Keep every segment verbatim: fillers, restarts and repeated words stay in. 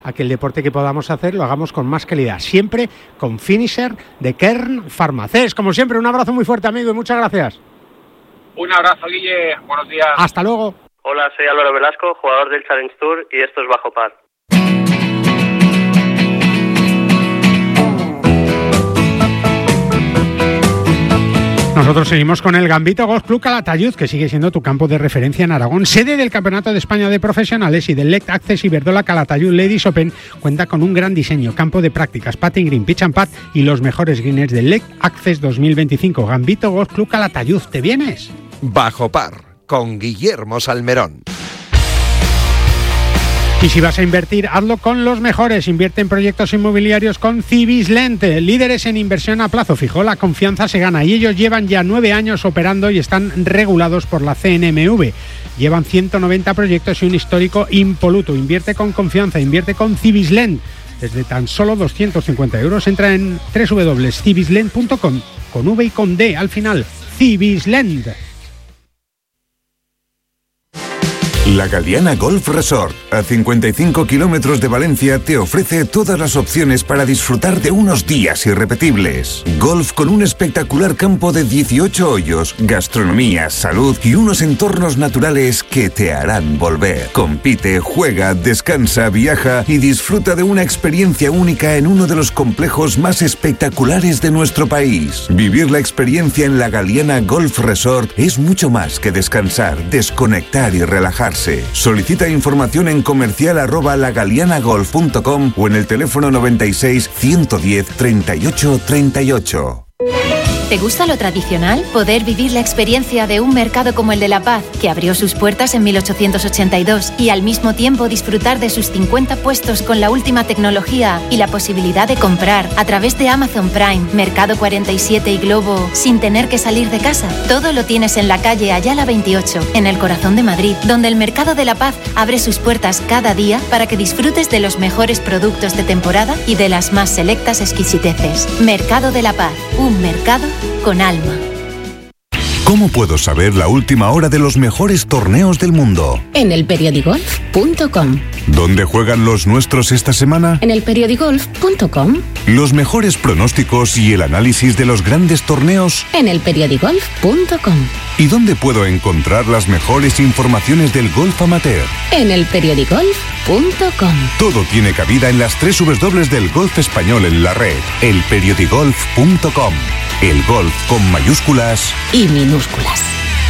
a que el deporte que podamos hacer lo hagamos con más calidad, siempre con Finisher de Kern Pharma. Cés, como siempre, un abrazo muy fuerte, amigo, y muchas gracias. Un abrazo, Guille, buenos días. Hasta luego. Hola, soy Álvaro Velasco, jugador del Challenge Tour, y esto es Bajo Par. Nosotros seguimos con el Gambito Golf Club Calatayud, que sigue siendo tu campo de referencia en Aragón. Sede del Campeonato de España de Profesionales y del Elect Access Iberdrola Calatayud Ladies Open, cuenta con un gran diseño, campo de prácticas, putting green, pitch and putt y los mejores greens del Elect Access dos mil veinticinco. Gambito Golf Club Calatayud, ¿te vienes? Bajo Par, con Guillermo Salmerón. Y si vas a invertir, hazlo con los mejores. Invierte en proyectos inmobiliarios con Cibislent, líderes en inversión a plazo fijo. La confianza se gana y ellos llevan ya nueve años operando y están regulados por la C N M V. Llevan ciento noventa proyectos y un histórico impoluto. Invierte con confianza, invierte con Cibislent. Desde tan solo doscientos cincuenta euros, entra en doble u doble u doble u punto cibislent punto com, con V y con D al final. Cibislent. La Galiana Golf Resort, a cincuenta y cinco kilómetros de Valencia, te ofrece todas las opciones para disfrutar de unos días irrepetibles. Golf con un espectacular campo de dieciocho hoyos, gastronomía, salud y unos entornos naturales que te harán volver. Compite, juega, descansa, viaja y disfruta de una experiencia única en uno de los complejos más espectaculares de nuestro país. Vivir la experiencia en la Galiana Golf Resort es mucho más que descansar, desconectar y relajarse. Solicita información en comercial arroba lagalianagolf punto com o en el teléfono noventa y seis, ciento diez, treinta y ocho, treinta y ocho. ¿Te gusta lo tradicional? Poder vivir la experiencia de un mercado como el de La Paz, que abrió sus puertas en mil ochocientos ochenta y dos, y al mismo tiempo disfrutar de sus cincuenta puestos con la última tecnología y la posibilidad de comprar a través de Amazon Prime, Mercado cuarenta y siete y Globo sin tener que salir de casa. Todo lo tienes en la calle Ayala veintiocho, en el corazón de Madrid, donde el Mercado de La Paz abre sus puertas cada día para que disfrutes de los mejores productos de temporada y de las más selectas exquisiteces. Mercado de La Paz, un mercado con alma. ¿Cómo puedo saber la última hora de los mejores torneos del mundo? En el periodigolf punto com. ¿Dónde juegan los nuestros esta semana? En el periodigolf punto com. Los mejores pronósticos y el análisis de los grandes torneos. En el periodigolf punto com. ¿Y dónde puedo encontrar las mejores informaciones del golf amateur? En el periodigolf punto com. Todo tiene cabida en las tres dobles u dobles u dobles u del golf español en la red. el periodigolf punto com. El golf con mayúsculas y minúsculas.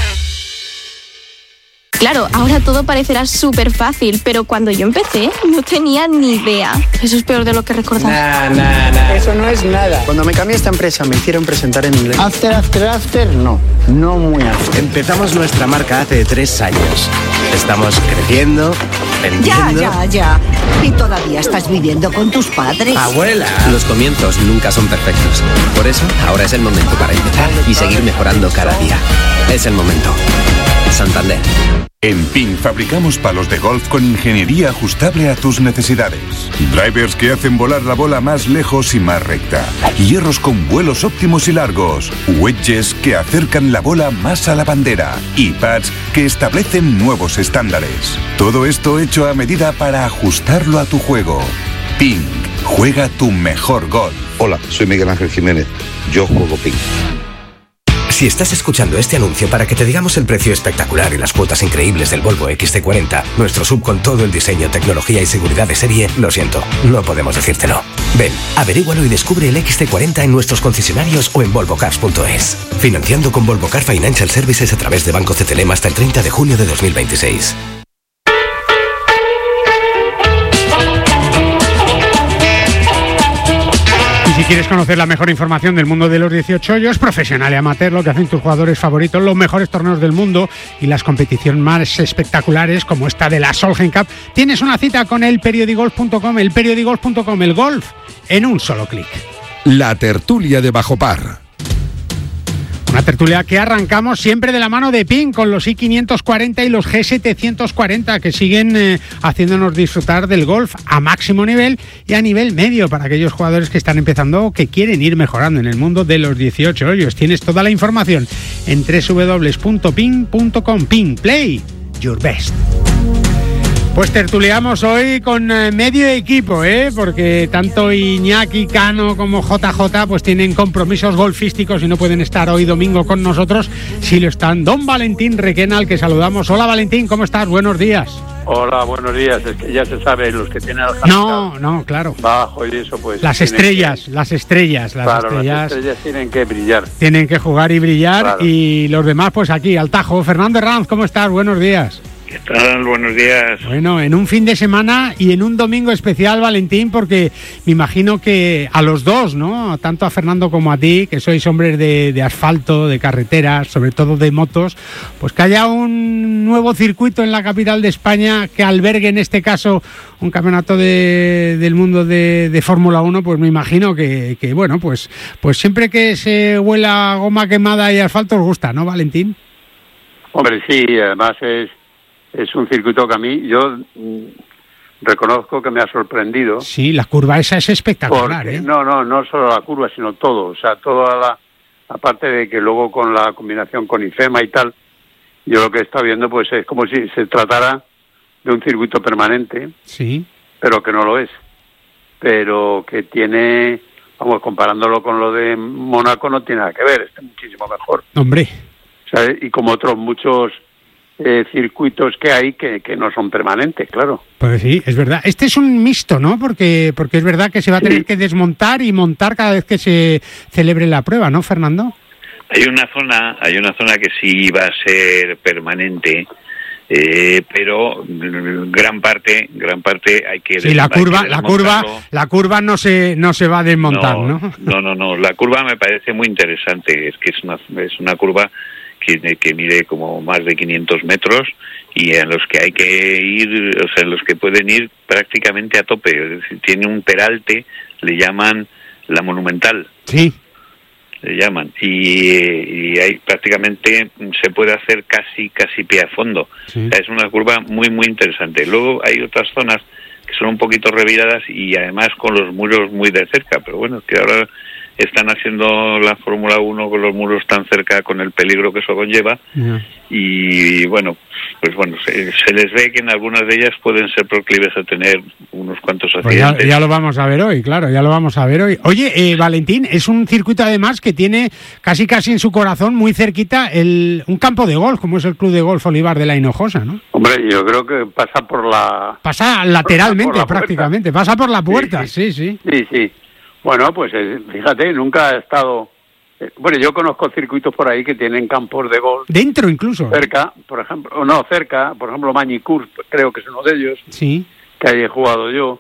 Claro, ahora todo parecerá súper fácil, pero cuando yo empecé no tenía ni idea. Eso es peor de lo que recordaba. Nah, nah, nah. Eso no es nada. Cuando me cambié a esta empresa me hicieron presentar en inglés. After, after, after, no. No muy after. Empezamos nuestra marca hace tres años. Estamos creciendo, vendiendo... Ya, ya, ya. ¿Y todavía estás viviendo con tus padres? ¡Abuela! Los comienzos nunca son perfectos. Por eso, ahora es el momento para empezar y seguir mejorando cada día. Es el momento. Santander. En Ping fabricamos palos de golf con ingeniería ajustable a tus necesidades. Drivers que hacen volar la bola más lejos y más recta. Hierros con vuelos óptimos y largos. Wedges que acercan la bola más a la bandera. Y pads que establecen nuevos estándares. Todo esto hecho a medida para ajustarlo a tu juego. Ping. Juega tu mejor golf. Hola, soy Miguel Ángel Jiménez. Yo juego Ping. Si estás escuchando este anuncio para que te digamos el precio espectacular y las cuotas increíbles del Volvo X C cuarenta, nuestro sub con todo el diseño, tecnología y seguridad de serie, lo siento, no podemos decírtelo. Ven, averígualo y descubre el X C cuarenta en nuestros concesionarios o en volvo cars punto es. Financiando con Volvo Car Financial Services a través de Banco C T L M hasta el treinta de junio de dos mil veintiséis. Si quieres conocer la mejor información del mundo de los dieciocho hoyos, profesional y amateur, lo que hacen tus jugadores favoritos, los mejores torneos del mundo y las competiciones más espectaculares como esta de la Solheim Cup, tienes una cita con el periodigolf punto com, el periodigolf punto com, el golf en un solo clic. La tertulia de Bajo Par. Una tertulia que arrancamos siempre de la mano de Ping con los i quinientos cuarenta y los ge setecientos cuarenta que siguen eh, haciéndonos disfrutar del golf a máximo nivel y a nivel medio para aquellos jugadores que están empezando o que quieren ir mejorando en el mundo de los dieciocho hoyos. Tienes toda la información en doble u doble u doble u punto ping punto com. Ping, play your best. Pues tertuliamos hoy con eh, medio equipo, ¿eh? Porque tanto Iñaki Cano como J J pues tienen compromisos golfísticos y no pueden estar hoy domingo con nosotros. Sí lo están don Valentín Requena, al que saludamos. Hola Valentín, ¿cómo estás? Buenos días. Hola, buenos días. Es que ya se sabe, los que tienen el No, no, claro. bajo y eso pues... Las estrellas, que... las estrellas, las claro, estrellas... las estrellas tienen que brillar. Tienen que jugar y brillar, claro. Y los demás pues aquí, al tajo. Fernando Herranz, ¿cómo estás? Buenos días. ¿Qué tal? Buenos días. Bueno, en un fin de semana y en un domingo especial, Valentín, porque me imagino que a los dos, ¿no? Tanto a Fernando como a ti, que sois hombres de, de asfalto, de carreteras, sobre todo de motos, pues que haya un nuevo circuito en la capital de España que albergue, en este caso, un campeonato de, del mundo de, de Fórmula uno, pues me imagino que, que, bueno, pues, pues siempre que se huela goma quemada y asfalto os gusta, ¿no, Valentín? Hombre, sí, además es... Es un circuito que a mí, yo mm, reconozco que me ha sorprendido. Sí, la curva esa es espectacular, porque, ¿eh? No, no, no solo la curva, sino todo. O sea, toda la... Aparte de que luego con la combinación con IFEMA y tal, yo lo que he estado viendo pues es como si se tratara de un circuito permanente. Sí. Pero que no lo es. Pero que tiene... Vamos, comparándolo con lo de Mónaco no tiene nada que ver, está muchísimo mejor. Hombre. ¿Sabes? Y como otros muchos... Eh, circuitos que hay que, que no son permanentes, claro. Pues sí, es verdad. Este es un mixto, ¿no? Porque porque es verdad que se va a tener sí. que desmontar y montar cada vez que se celebre la prueba, ¿no, Fernando? Hay una zona, hay una zona que sí va a ser permanente, eh, pero gran parte, gran parte hay que. Sí, la curva, la curva, la curva no se no se va a desmontar, ¿no? No, no, no, no. La curva me parece muy interesante. Es que es una es una curva que, que mide como más de quinientos metros y en los que hay que ir, o sea, en los que pueden ir prácticamente a tope. Es decir, tiene un peralte, le llaman la Monumental. Sí. Le llaman. Y, y ahí prácticamente se puede hacer casi, casi pie a fondo. Sí. O sea, es una curva muy, muy interesante. Luego hay otras zonas que son un poquito reviradas y además con los muros muy de cerca. Pero bueno, que ahora están haciendo la Fórmula uno con los muros tan cerca, con el peligro que eso conlleva. Yeah. Y bueno, pues bueno, se, se les ve que en algunas de ellas pueden ser proclives a tener unos cuantos accidentes. Pues ya, ya lo vamos a ver hoy, claro, ya lo vamos a ver hoy. Oye, eh, Valentín, es un circuito además que tiene casi casi en su corazón, muy cerquita, el un campo de golf, como es el Club de Golf Olivar de la Hinojosa, ¿no? Hombre, yo creo que pasa por la... Pasa lateralmente, la prácticamente, pasa por la puerta, sí, sí. Sí, sí. sí. Bueno, pues fíjate, nunca he estado... Bueno, yo conozco circuitos por ahí que tienen campos de golf. ¿Dentro incluso? Cerca, por ejemplo, no, cerca, por ejemplo, Mañicur, creo que es uno de ellos. Sí. Que ahí he jugado yo.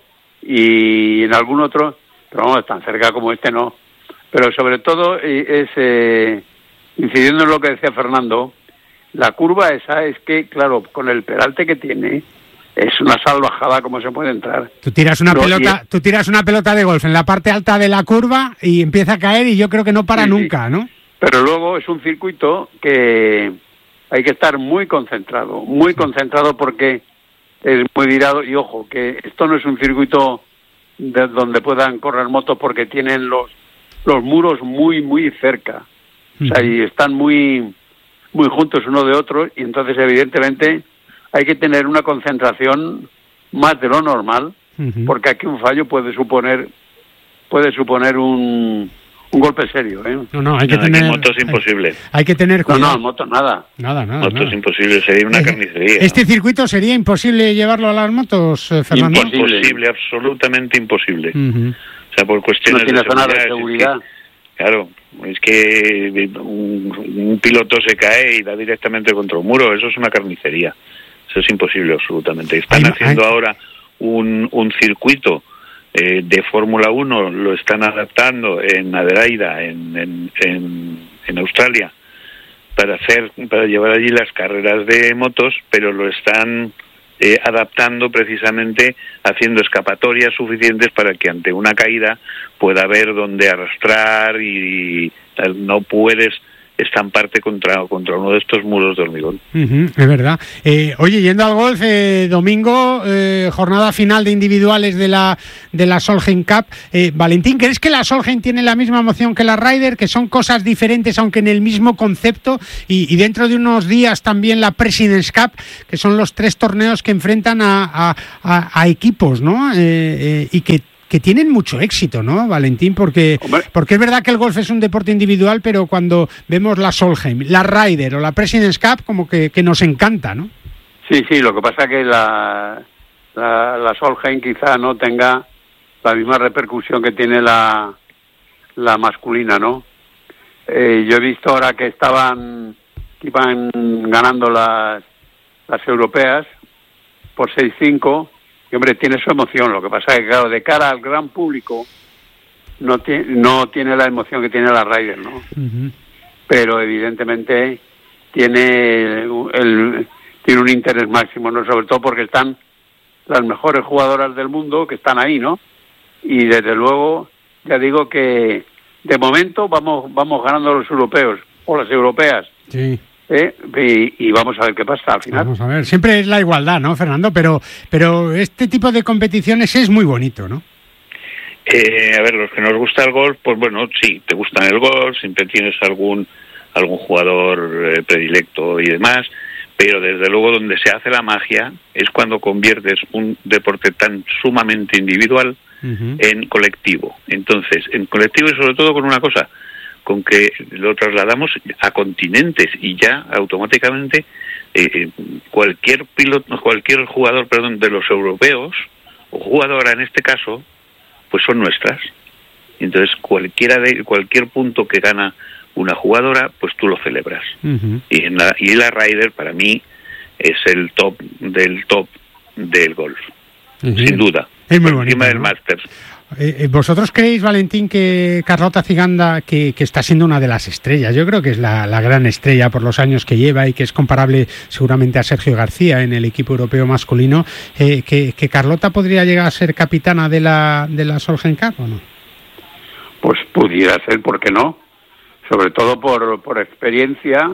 Y en algún otro, pero vamos, tan cerca como este no. Pero sobre todo es, eh, incidiendo en lo que decía Fernando, la curva esa es que, claro, con el peralte que tiene... Es una salvajada como se puede entrar. Tú tiras una Pero, pelota, y... tú tiras una pelota de golf en la parte alta de la curva y empieza a caer y yo creo que no para sí, nunca, ¿no? Pero luego es un circuito que hay que estar muy concentrado, muy concentrado porque es muy virado y ojo, que esto no es un circuito de donde puedan correr motos porque tienen los los muros muy muy cerca. Uh-huh. O sea, y están muy muy juntos uno de otro y entonces evidentemente hay que tener una concentración más de lo normal, uh-huh. porque aquí un fallo puede suponer puede suponer un, un golpe serio, ¿eh? No, no, hay que no, tener... En motos es imposible. Hay, hay que tener cuidado. No, no, en motos nada. Nada, nada. Motos nada. imposible, sería una carnicería. ¿Este circuito sería imposible llevarlo a las motos, eh, Fernando? Imposible, imposible, absolutamente imposible. Uh-huh. O sea, por cuestiones no tiene de zona seguridad. de seguridad. Es que, claro, es que un, un piloto se cae y da directamente contra un muro, eso es una carnicería. Eso es imposible, absolutamente. Están ay, haciendo ay. ahora un, un circuito eh, de Fórmula uno, lo están adaptando en Adelaida, en, en, en, en Australia, para hacer para llevar allí las carreras de motos, pero lo están eh, adaptando precisamente haciendo escapatorias suficientes para que ante una caída pueda haber donde arrastrar y, y no puedes estamparte contra, contra uno de estos muros de hormigón. Uh-huh, es verdad. Eh, oye, yendo al golf, eh, domingo, eh, jornada final de individuales de la de la Solheim Cup. Eh, Valentín, ¿crees que la Solheim tiene la misma emoción que la Ryder, que son cosas diferentes aunque en el mismo concepto? Y, y dentro de unos días también la President's Cup, que son los tres torneos que enfrentan a, a, a, a equipos, ¿no? Eh, eh, y que que tienen mucho éxito, ¿no, Valentín? Porque, porque es verdad que el golf es un deporte individual, pero cuando vemos la Solheim, la Ryder o la President's Cup, como que, que nos encanta, ¿no? Sí, sí, lo que pasa es que la, la, la Solheim quizá no tenga la misma repercusión que tiene la, la masculina, ¿no? Eh, yo he visto ahora que estaban, que iban ganando las, las europeas por seis cinco. Y, hombre, tiene su emoción. Lo que pasa es que, claro, de cara al gran público no, ti- no tiene la emoción que tiene la Ryder, ¿no? Uh-huh. Pero, evidentemente, tiene el, el tiene un interés máximo, ¿no? Sobre todo porque están las mejores jugadoras del mundo que están ahí, ¿no? Y, desde luego, ya digo que, de momento, vamos vamos ganando los europeos, o las europeas. Sí. ¿Eh? Y, y vamos a ver qué pasa al final. Vamos a ver, siempre es la igualdad, ¿no, Fernando? Pero pero este tipo de competiciones es muy bonito, ¿no? Eh, a ver, los que nos gusta el golf, pues bueno, sí, te gustan el golf, siempre tienes algún algún jugador eh, predilecto y demás, pero desde luego donde se hace la magia es cuando conviertes un deporte tan sumamente individual uh-huh. en colectivo. Entonces, en colectivo y sobre todo con una cosa, con que lo trasladamos a continentes y ya automáticamente eh, cualquier piloto, cualquier jugador, perdón, de los europeos o jugadora en este caso, pues son nuestras. Entonces cualquiera de cualquier punto que gana una jugadora, pues tú lo celebras. Uh-huh. Y en la y la Ryder para mí es el top del top del golf, uh-huh. sin duda. Es muy por bonito, encima del ¿no? Masters. Eh, ¿Vosotros creéis, Valentín, que Carlota Ciganda, que, que está siendo una de las estrellas, yo creo que es la, la gran estrella por los años que lleva y que es comparable seguramente a Sergio García en el equipo europeo masculino, eh, que, que Carlota podría llegar a ser capitana de la de la Solheim Cup o no? Pues pudiera ser, ¿por qué no? Sobre todo por, por experiencia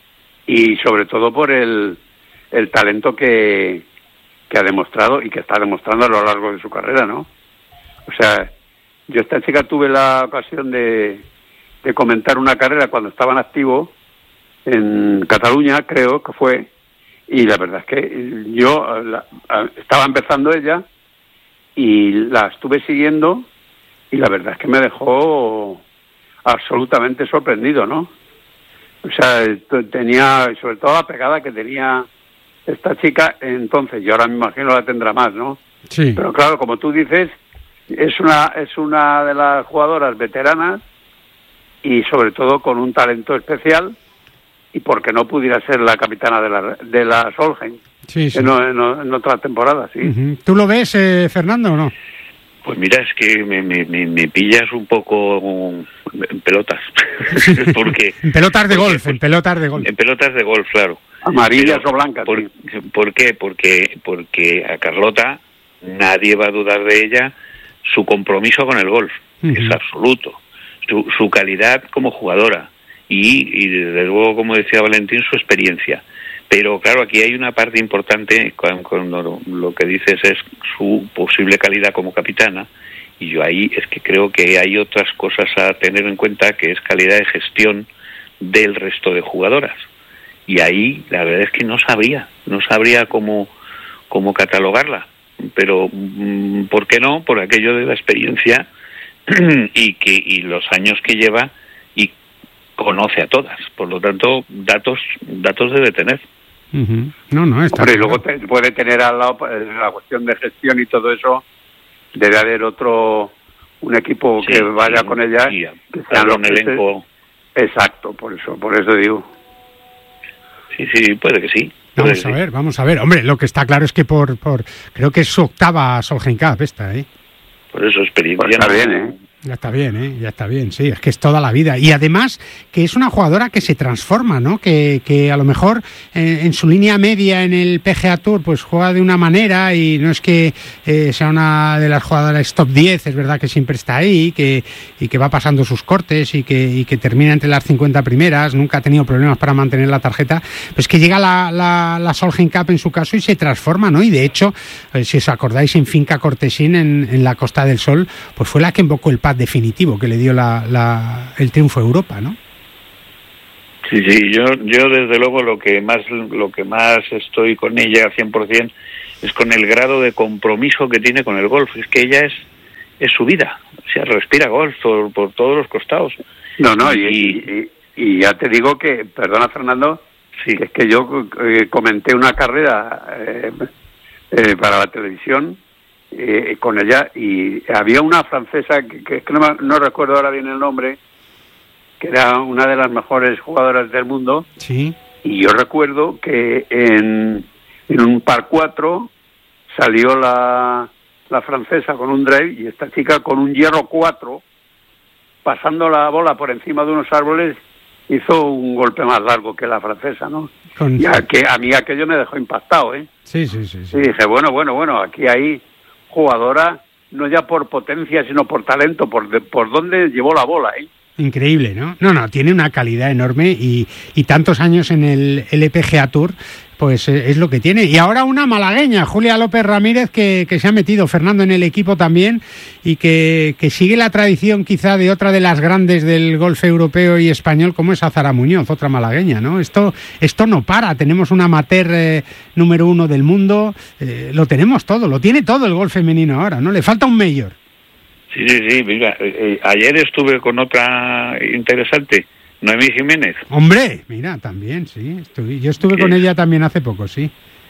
y sobre todo por el, el talento que, que ha demostrado y que está demostrando a lo largo de su carrera, ¿no? O sea, yo esta chica tuve la ocasión de, de comentar una carrera cuando estaba en activo en Cataluña, creo que fue, y la verdad es que yo la, estaba empezando ella y la estuve siguiendo y la verdad es que me dejó absolutamente sorprendido, ¿no? O sea, tenía, sobre todo la pegada que tenía esta chica entonces, yo ahora me imagino la tendrá más, ¿no? Sí. Pero claro, como tú dices, es una es una de las jugadoras veteranas y sobre todo con un talento especial, y porque no pudiera ser la capitana de la de la Solheim sí, sí. En, en, en otra temporada, sí. Uh-huh. ¿Tú lo ves, eh, Fernando, o no? Pues mira, es que me, me, me pillas un poco en pelotas. porque En pelotas de porque, golf, en pelotas de golf. En pelotas de golf, claro. Amarillas Pero, o blancas. Por, sí. ¿Por qué? Porque, porque a Carlota nadie va a dudar de ella su compromiso con el golf. Uh-huh. Es absoluto. Su, su calidad como jugadora y, y desde luego, como decía Valentín, su experiencia. Pero claro, aquí hay una parte importante cuando lo, lo que dices es su posible calidad como capitana, y yo ahí es que creo que hay otras cosas a tener en cuenta, que es calidad de gestión del resto de jugadoras. Y ahí la verdad es que no sabría, no sabría cómo, cómo catalogarla. Pero ¿por qué no? Por aquello de la experiencia y que y los años que lleva y conoce a todas. Por lo tanto, datos datos debe tener. Uh-huh. No, no, está Hombre, y claro. luego te, puede tener al lado la cuestión de gestión y todo eso. Debe haber otro, un equipo Sí, que vaya sí, con ella. sí, que sean un los elenco. Exacto, por eso, por eso digo. Sí, sí, puede que sí. Puede Vamos que a sí. ver, vamos a ver. Hombre, lo que está claro es que por, por creo que es su octava Solheim Cup esta, ¿eh? Por eso experiencia. Pues está no, bien, ¿eh? Ya está bien, ¿eh? Ya está bien, sí, es que es toda la vida. Y además que es una jugadora que se transforma, ¿no? Que, que a lo mejor eh, en su línea media en el P G A Tour pues juega de una manera y no es que eh, sea una de las jugadoras top diez, es verdad que siempre está ahí que, y que va pasando sus cortes y que, y que termina entre las cincuenta primeras, nunca ha tenido problemas para mantener la tarjeta, pues que llega la, la, la Solheim Cup en su caso y se transforma, ¿no? Y de hecho, eh, si os acordáis, en Finca Cortesín, en, en la Costa del Sol, pues fue la que invocó el pad definitivo que le dio la, la, el triunfo a Europa, ¿no? Sí, sí, yo yo desde luego lo que más lo que más estoy con ella al cien por ciento es con el grado de compromiso que tiene con el golf. Es que ella es es su vida, o sea, respira golf por, por todos los costados. No, no, y, y, y ya te digo que, perdona Fernando, sí, que es que yo eh, comenté una carrera eh, eh, para la televisión eh, con ella y había una francesa que, que, que no, me, no recuerdo ahora bien el nombre, que era una de las mejores jugadoras del mundo. Sí. Y yo recuerdo que en, en un par cuatro salió la, la francesa con un drive y esta chica con un hierro cuatro, pasando la bola por encima de unos árboles, hizo un golpe más largo que la francesa, ¿no? Con... Y a, que, a mí aquello me dejó impactado, ¿eh? Sí, sí, sí, sí. Y dije, bueno, bueno, bueno, aquí hay jugadora, no ya por potencia, sino por talento, por, de, por dónde llevó la bola, ¿eh? Increíble, ¿no? No, no, tiene una calidad enorme y, y tantos años en el L P G A Tour, pues eh, es lo que tiene. Y ahora una malagueña, Julia López Ramírez, que, que se ha metido, Fernando, en el equipo también y que, que sigue la tradición quizá de otra de las grandes del golf europeo y español, como es Azara Muñoz, otra malagueña, ¿no? Esto, esto no para, tenemos una amateur eh, número uno del mundo, eh, lo tenemos todo, lo tiene todo el golf femenino ahora, ¿no? Le falta un mayor. Sí, sí, sí, mira, eh, ayer estuve con otra interesante, Noemí Jiménez. Hombre, mira, también, sí, estuve, yo estuve con ella también hace poco, sí.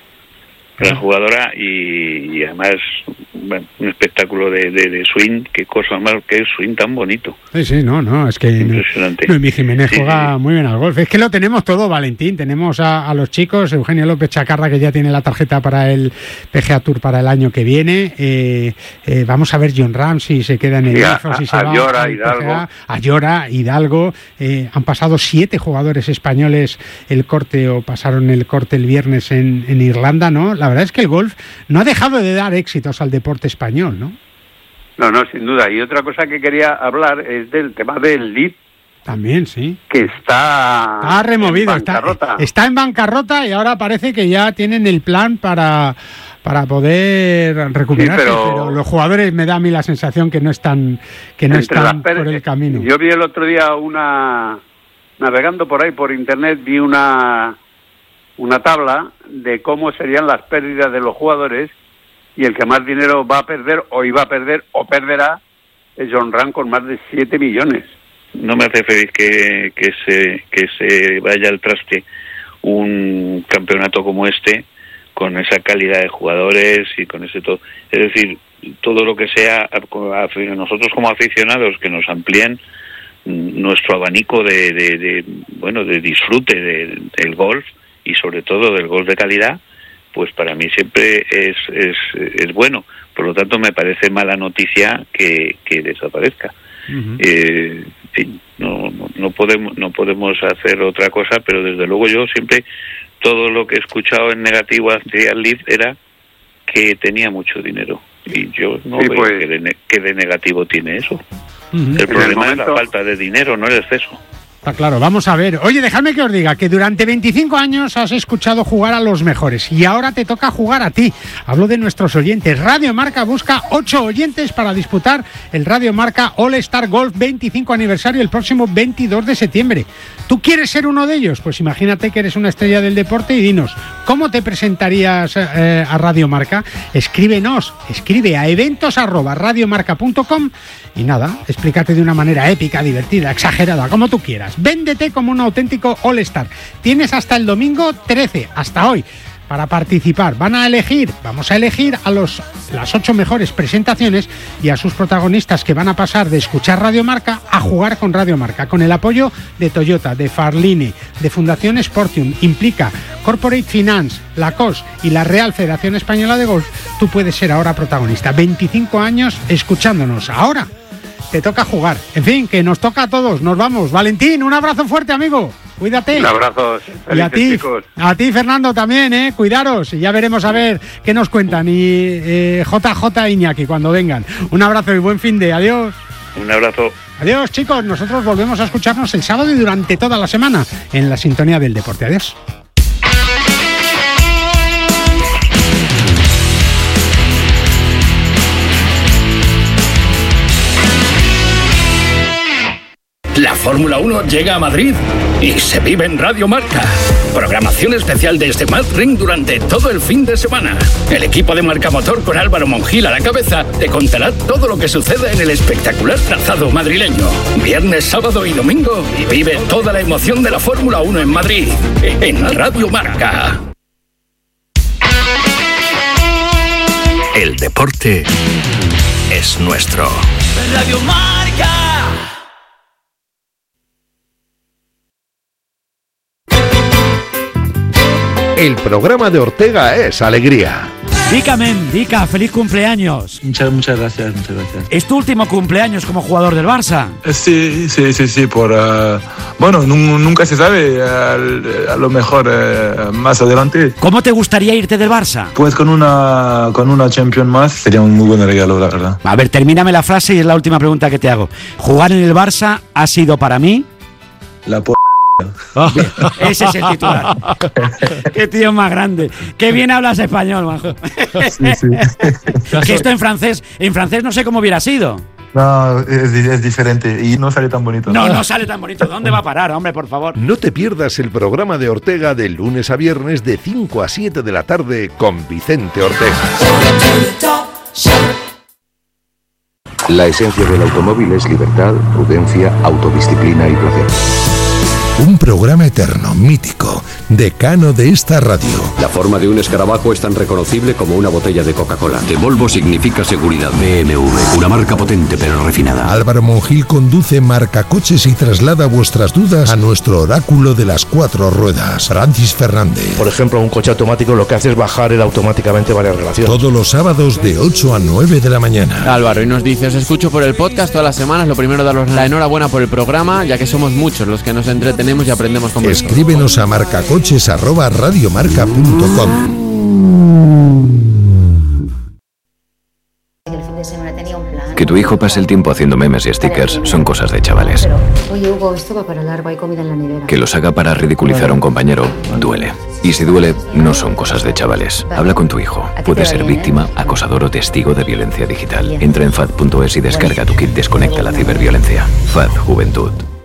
La jugadora y, y además bueno, un espectáculo de, de, de swing, qué cosa más, qué swing tan bonito. Sí, sí, no, no, es que impresionante. Noemí Jiménez sí, juega sí. muy bien al golf. Es que lo tenemos todo, Valentín. Tenemos a, a los chicos, Eugenio López Chacarra, que ya tiene la tarjeta para el P G A Tour para el año que viene. Eh, eh, vamos a ver John Ram si se queda en el sí, I F O, si se va Ayora, al Hidalgo. P G A. Ayora, Hidalgo. Eh, han pasado siete jugadores españoles el corte o pasaron el corte el viernes en, en Irlanda, ¿no? La verdad es que el golf no ha dejado de dar éxitos al deporte español, ¿no? No, no, sin duda. Y otra cosa que quería hablar es del tema del L I D. También, sí. Que está... Está removido, en está, bancarrota. está en bancarrota y ahora parece que ya tienen el plan para, para poder recuperarse, sí, pero... pero los jugadores me da a mí la sensación que no están, que no están per... por el camino. Yo vi el otro día una... Navegando por ahí, por internet, vi una... una tabla de cómo serían las pérdidas de los jugadores y el que más dinero va a perder o iba a perder o perderá es John Ram con más de siete millones. No me hace feliz que, que se que se vaya al traste un campeonato como este con esa calidad de jugadores y con ese todo. Es decir, todo lo que sea nosotros como aficionados que nos amplíen nuestro abanico de, de, de bueno de disfrute de, del golf y sobre todo del golf de calidad, pues para mí siempre es, es, es bueno. Por lo tanto, me parece mala noticia que, que desaparezca. Uh-huh. Eh, en fin, no, no, no, podemos, no podemos hacer otra cosa, pero desde luego yo siempre, todo lo que he escuchado en negativo hacia el L I V era que tenía mucho dinero. Y yo no sí, veo pues, que, de, que de negativo tiene eso. Uh-huh. El problema el momento... es la falta de dinero, no el exceso. Está claro, vamos a ver. Oye, dejadme que os diga que durante veinticinco años has escuchado jugar a los mejores y ahora te toca jugar a ti. Hablo de nuestros oyentes. Radio Marca busca ocho oyentes para disputar el Radio Marca All Star Golf veinticinco aniversario el próximo veintidós de septiembre. ¿Tú quieres ser uno de ellos? Pues imagínate que eres una estrella del deporte y dinos, ¿cómo te presentarías eh, a Radio Marca? Escríbenos, escribe a eventos arroba radiomarca punto com y nada, explícate de una manera épica, divertida, exagerada, como tú quieras. Véndete como un auténtico All-Star. Tienes hasta el domingo trece, hasta hoy, para participar. Van a elegir, vamos a elegir a los las ocho mejores presentaciones y a sus protagonistas que van a pasar de escuchar Radio Marca a jugar con Radio Marca, con el apoyo de Toyota, de Farline, de Fundación Sportium, Implica, Corporate Finance, la C O S y la Real Federación Española de Golf. Tú puedes ser ahora protagonista. veinticinco años escuchándonos. Ahora te toca jugar. En fin, que nos toca a todos, nos vamos. Valentín, un abrazo fuerte, amigo. Cuídate. Un abrazo. Y a ti, chicos. a ti, Fernando, también, ¿eh? Cuidaros. Y ya veremos a ver qué nos cuentan. Y eh, J J Iñaki, cuando vengan. Un abrazo y buen fin de. Adiós. Un abrazo. Adiós, chicos. Nosotros volvemos a escucharnos el sábado y durante toda la semana en la sintonía del deporte. Adiós. La Fórmula uno llega a Madrid y se vive en Radio Marca. Programación especial desde Madrid durante todo el fin de semana. El equipo de Marca Motor con Álvaro Mongil a la cabeza te contará todo lo que sucede en el espectacular trazado madrileño. Viernes, sábado y domingo y vive toda la emoción de la Fórmula uno en Madrid. En Radio Marca. El deporte es nuestro. Radio Marca. El programa de Ortega es alegría. Dica, men, Dica, feliz cumpleaños. Muchas, muchas gracias, muchas gracias. ¿Es tu último cumpleaños como jugador del Barça? Sí, sí, sí, sí, por... Uh, bueno, nunca se sabe, uh, a lo mejor uh, más adelante. ¿Cómo te gustaría irte del Barça? Pues con una, con una Champions más, sería un muy buen regalo, la verdad. A ver, termíname la frase y es la última pregunta que te hago. ¿Jugar en el Barça ha sido para mí? La p***. Oh, ese es el titular. Qué tío más grande. Qué bien hablas español, majo. Sí, sí. Que esto en francés, en francés no sé cómo hubiera sido. No, es, es diferente y no sale tan bonito. No, no sale tan bonito. ¿Dónde va a parar, hombre, por favor? No te pierdas el programa de Ortega de lunes a viernes de cinco a siete de la tarde con Vicente Ortega. La esencia del automóvil es libertad, prudencia, autodisciplina y placer. Un programa eterno, mítico, decano de esta radio. La forma de un escarabajo es tan reconocible como una botella de Coca-Cola. De Volvo significa seguridad. B M W, una marca potente pero refinada. Álvaro Mongil conduce Marca Coches y traslada vuestras dudas a nuestro oráculo de las cuatro ruedas, Francis Fernández. Por ejemplo, un coche automático lo que hace es bajar él automáticamente varias relaciones. Todos los sábados de ocho a nueve de la mañana. Álvaro, y nos dice, os escucho por el podcast todas las semanas. Lo primero, daros la enhorabuena por el programa, ya que somos muchos los que nos entretenemos y aprendemos con vosotros. Escríbenos a marcacoches arroba radiomarca punto com. Que tu hijo pase el tiempo haciendo memes y stickers son cosas de chavales. Oye, Hugo, esto va para largo, hay comida en la nevera. Que los haga para ridiculizar a un compañero duele. Y si duele, no son cosas de chavales. Habla con tu hijo. Puede ser víctima, acosador o testigo de violencia digital. Entra en fad punto es y descarga tu kit Desconecta la ciberviolencia. F A D Juventud.